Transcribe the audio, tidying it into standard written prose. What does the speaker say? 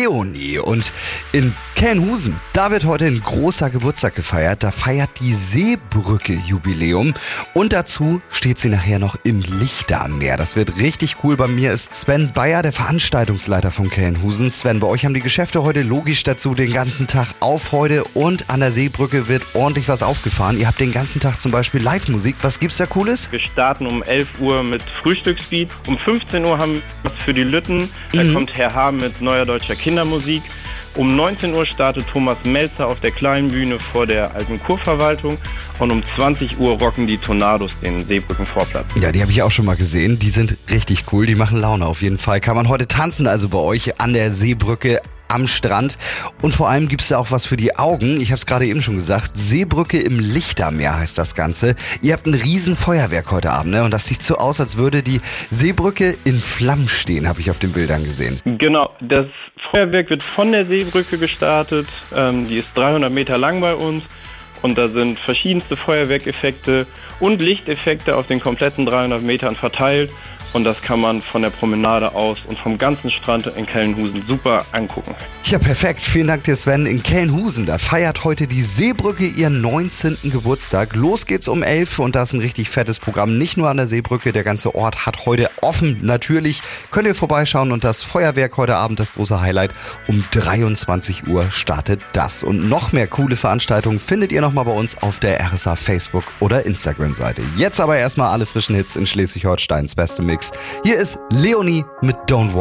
Leonie. Und in Kelnhusen, da wird heute ein großer Geburtstag gefeiert. Da feiert die Seebrücke Jubiläum. Und dazu steht sie nachher noch im Lichter am Meer. Das wird richtig cool. Bei mir ist Sven Bayer, der Veranstaltungsleiter von Kelnhusen. Sven, bei euch haben die Geschäfte heute logisch dazu den ganzen Tag auf heute. Und an der Seebrücke wird ordentlich was aufgefahren. Ihr habt den ganzen Tag zum Beispiel Live-Musik. Was gibt's da Cooles? Wir starten um 11 Uhr mit Frühstückslied. Um 15 Uhr haben wir was für die Lütten. Da kommt Herr H. mit neuer deutscher Kindermusik. Um 19 Uhr startet Thomas Melzer auf der kleinen Bühne vor der alten Kurverwaltung. Und um 20 Uhr rocken die Tornados den Seebrückenvorplatz. Ja, die habe ich auch schon mal gesehen. Die sind richtig cool. Die machen Laune auf jeden Fall. Kann man heute tanzen also bei euch an der Seebrücke am Strand. Und vor allem gibt's da auch was für die Augen. Ich habe es gerade eben schon gesagt. Seebrücke im Lichtermeer heißt das Ganze. Ihr habt ein riesen Feuerwerk heute Abend, ne? Und das sieht so aus, als würde die Seebrücke in Flammen stehen, habe ich auf den Bildern gesehen. Genau, das Feuerwerk wird von der Seebrücke gestartet. Die ist 300 Meter lang bei uns. Und da sind verschiedenste Feuerwerkeffekte und Lichteffekte auf den kompletten 300 Metern verteilt. Und das kann man von der Promenade aus und vom ganzen Strand in Kelnhusen super angucken. Ja, perfekt. Vielen Dank dir, Sven. In Kelnhusen, da feiert heute die Seebrücke ihren 19. Geburtstag. Los geht's um 11 und da ist ein richtig fettes Programm. Nicht nur an der Seebrücke, der ganze Ort hat heute offen. Natürlich könnt ihr vorbeischauen und das Feuerwerk heute Abend, das große Highlight. Um 23 Uhr startet das. Und noch mehr coole Veranstaltungen findet ihr nochmal bei uns auf der RSA Facebook- oder Instagram-Seite. Jetzt aber erstmal alle frischen Hits in Schleswig-Holsteins beste Mix. Hier ist Leonie mit Don't Worry.